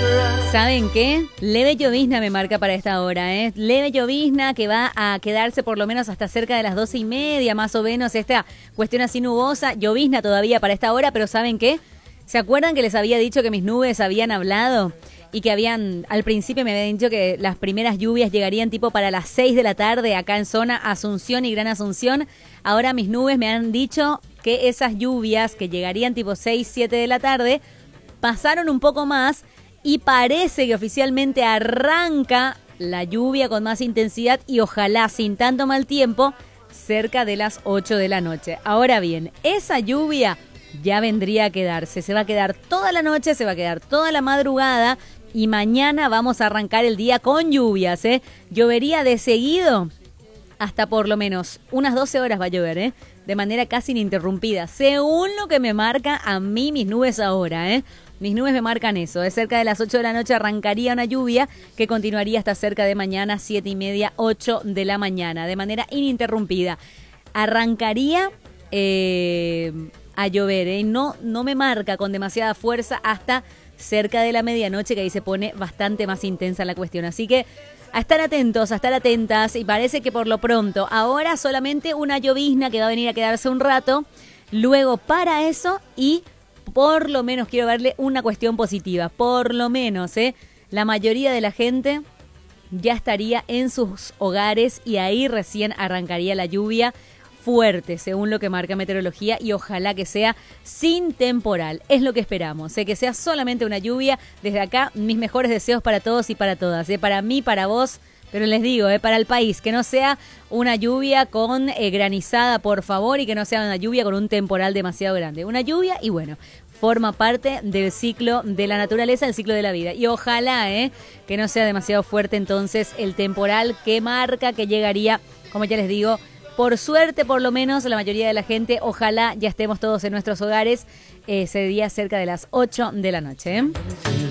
¿Saben qué? Leve llovizna me marca para esta hora, ¿eh? Leve llovizna que va a quedarse por lo menos hasta cerca de las 12:30, más o menos, esta cuestión así nubosa. Llovizna todavía para esta hora, pero ¿saben qué? ¿Se acuerdan que les había dicho que mis nubes habían hablado? Y que al principio me habían dicho que las primeras lluvias llegarían tipo para las 6 de la tarde acá en zona Asunción y Gran Asunción. Ahora mis nubes me han dicho que esas lluvias que llegarían tipo 6, 7 de la tarde pasaron un poco más y parece que oficialmente arranca la lluvia con más intensidad y ojalá sin tanto mal tiempo cerca de las 8 de la noche. Ahora bien, esa lluvia ya vendría a quedarse. Se va a quedar toda la noche, se va a quedar toda la madrugada y mañana vamos a arrancar el día con lluvias, ¿eh? Llovería de seguido hasta por lo menos unas 12 horas va a llover, ¿eh? De manera casi ininterrumpida, según lo que me marca a mí mis nubes ahora, ¿eh? Mis nubes me marcan eso, de cerca de las 8 de la noche arrancaría una lluvia que continuaría hasta cerca de mañana, 7:30, 8 de la mañana, de manera ininterrumpida. Arrancaría a llover, ¿eh? No me marca con demasiada fuerza hasta cerca de la medianoche, que ahí se pone bastante más intensa la cuestión. Así que a estar atentos, a estar atentas, y parece que por lo pronto, ahora solamente una llovizna que va a venir a quedarse un rato, luego para eso y por lo menos quiero verle una cuestión positiva, por lo menos, la mayoría de la gente ya estaría en sus hogares y ahí recién arrancaría la lluvia fuerte, según lo que marca meteorología, y ojalá que sea sin temporal. Es lo que esperamos, que sea solamente una lluvia. Desde acá, mis mejores deseos para todos y para todas, para mí, para vos, pero les digo, para el país, que no sea una lluvia con granizada, por favor, y que no sea una lluvia con un temporal demasiado grande. Una lluvia y bueno, forma parte del ciclo de la naturaleza, el ciclo de la vida. Y ojalá que no sea demasiado fuerte entonces el temporal que marca que llegaría, como ya les digo, por suerte, por lo menos, la mayoría de la gente, ojalá ya estemos todos en nuestros hogares ese día cerca de las 8 de la noche.